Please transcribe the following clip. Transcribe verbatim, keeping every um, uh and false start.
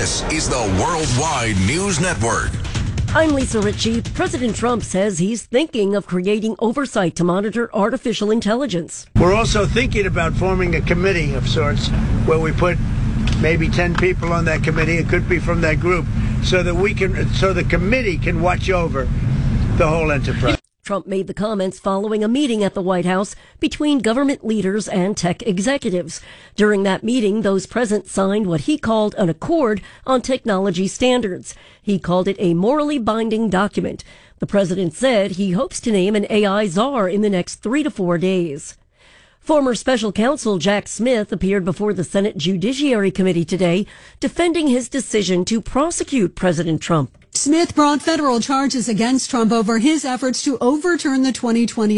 This is the Worldwide News Network. I'm Lisa Ritchie. President Trump says he's thinking of creating oversight to monitor artificial intelligence. We're also thinking about forming a committee of sorts where we put maybe ten people on that committee. It could be from that group so that we can, so the committee can watch over the whole enterprise. Trump made the comments following a meeting at the White House between government leaders and tech executives. During that meeting, those present signed what he called an accord on technology standards. He called it a morally binding document. The president said he hopes to name an A I czar in the next three to four days. Former special counsel Jack Smith appeared before the Senate Judiciary Committee today, defending his decision to prosecute President Trump. Smith brought federal charges against Trump over his efforts to overturn the twenty twenty